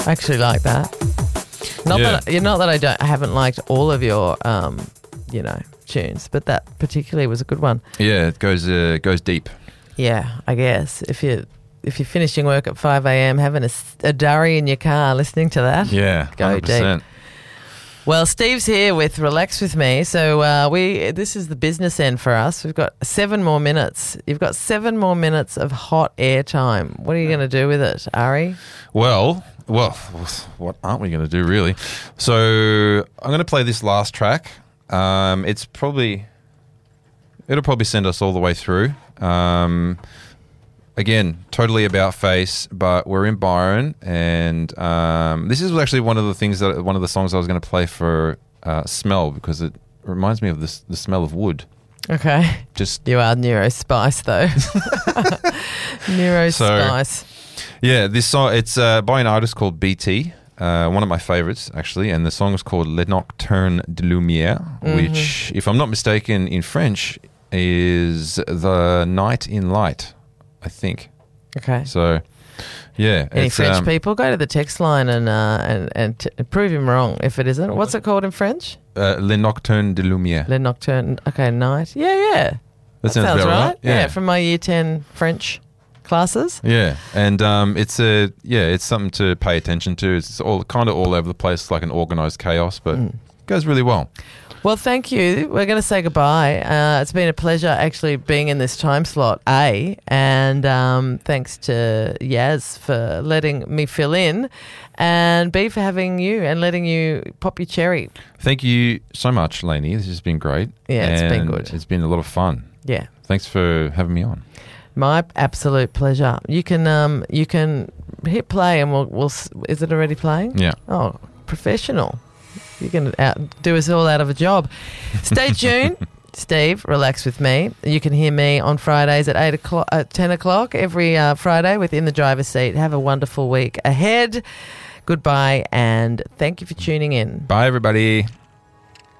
I actually like that. Not that I haven't liked all of your, tunes, but that particularly was a good one. Yeah, it goes deep. Yeah, I guess if you're finishing work at 5 a.m, having a durry in your car, listening to that, Yeah, go 100%. deep. Well, Steve's here with Relax With Me, so this is the business end for us. We've got 7 more minutes. You've got 7 more minutes of hot air time. What are you going to do with it, Ari? Well, what aren't we going to do really? So I'm going to play this last track. It'll probably send us all the way through. Again, totally about face, but we're in Byron, and this is actually one of the songs I was going to play for Smell, because it reminds me of the smell of wood. Okay. You are Neurospice though. Neurospice. Yeah, this song, it's by an artist called BT, one of my favorites actually, and the song is called Les Nocturnes de Lumière, which, if I'm not mistaken, in French is the night in light, I think. Okay. So, yeah. Any French people, go to the text line and prove him wrong if it isn't. What's it called in French? Les Nocturnes de Lumière. Les Nocturnes. Okay, night. Yeah. That sounds about right. Yeah, from my Year 10 French classes. Yeah, and it's something to pay attention to. It's all over the place, like an organised chaos, but it goes really well. Well, thank you. We're going to say goodbye. It's been a pleasure actually being in this time slot, and thanks to Yaz for letting me fill in, and B for having you and letting you pop your cherry. Thank you so much, Lainey. This has been great. Yeah, it's been good. It's been a lot of fun. Yeah. Thanks for having me on. My absolute pleasure. You can hit play and we'll. Is it already playing? Yeah. Oh, professional. You can do us all out of a job. Stay tuned. Steve, Relax With Me. You can hear me on Fridays at 10 o'clock every Friday within the driver's seat. Have a wonderful week ahead. Goodbye, and thank you for tuning in. Bye, everybody.